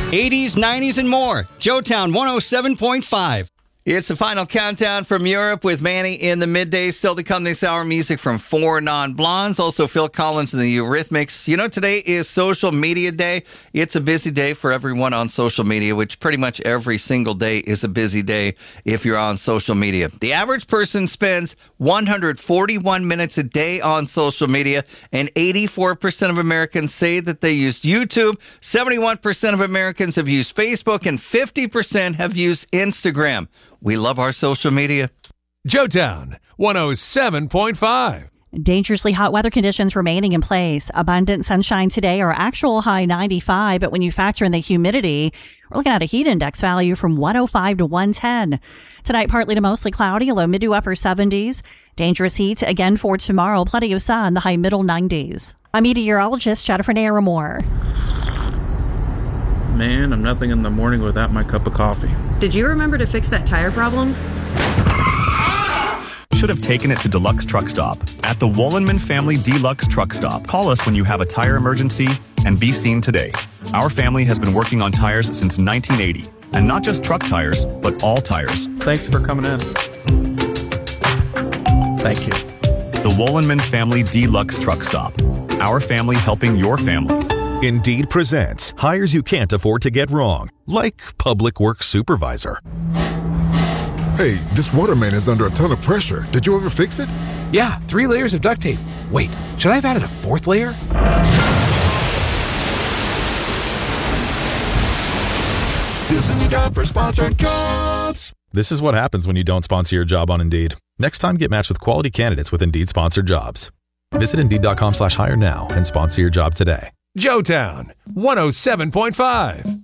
80s, 90s, and more. Joetown 107.5. It's the final countdown from Europe with Manny in the midday. Still to come this hour, music from Four Non-Blondes. Also, Phil Collins and the Eurythmics. You know, today is Social Media Day. It's a busy day for everyone on social media, which pretty much every single day is a busy day if you're on social media. The average person spends 141 minutes a day on social media, and 84% of Americans say that they used YouTube. 71% of Americans have used Facebook, and 50% have used Instagram. We love our social media. Joetown 107.5. Dangerously hot weather conditions remaining in place. Abundant sunshine today, our actual high 95, but when you factor in the humidity, we're looking at a heat index value from 105 to 110. Tonight, partly to mostly cloudy, low mid to upper 70s. Dangerous heat again for tomorrow. Plenty of sun, the high middle 90s. I'm meteorologist Jennifer Naramore. Man, I'm nothing in the morning without my cup of coffee. Did you remember to fix that tire problem? Should have taken it to Deluxe Truck Stop. At the Wollenman Family Deluxe Truck Stop, call us when you have a tire emergency and be seen today. Our family has been working on tires since 1980. And not just truck tires, but all tires. Thanks for coming in. Thank you. The Wollenman Family Deluxe Truck Stop. Our family helping your family. Indeed presents hires you can't afford to get wrong, like public works supervisor. Hey, this water main is under a ton of pressure. Did you ever fix it? Yeah, 3 layers of duct tape. Wait, should I have added a 4th layer? This is a job for Sponsored Jobs. This is what happens when you don't sponsor your job on Indeed. Next time, get matched with quality candidates with Indeed Sponsored Jobs. Visit Indeed.com/hire now and sponsor your job today. Joetown 107.5.